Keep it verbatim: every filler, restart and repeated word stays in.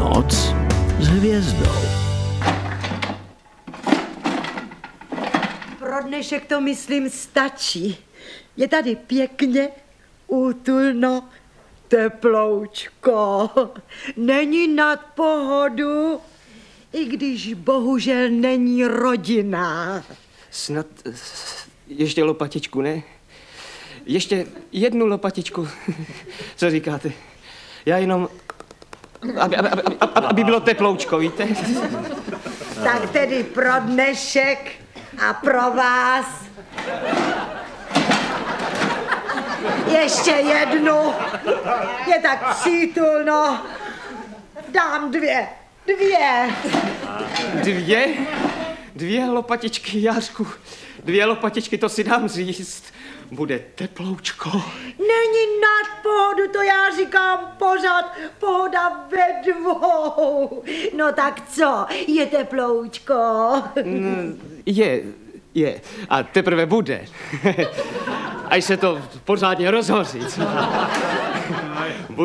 Noc s hvězdou. Pro dnešek to, myslím, stačí. Je tady pěkně, útulno, teploučko. Není nad pohodu, i když bohužel není rodina. Snad ještě lopatičku, ne? Ještě jednu lopatičku. Co říkáte? Já jenom... Aby, aby, aby, aby bylo teploučko, víte? Tak tedy pro dnešek a pro vás ještě jednu. Je tak přítulno. Dám dvě. Dvě. Dvě? Dvě lopatičky, Jářku. Dvě lopatičky, to si dám říct. Bude teploučko. Není nad pohodu, to já říkám pořád. Pohoda ve dvou. No tak co, je teploučko? Je, je. A teprve bude. Až se to pořádně rozhoří.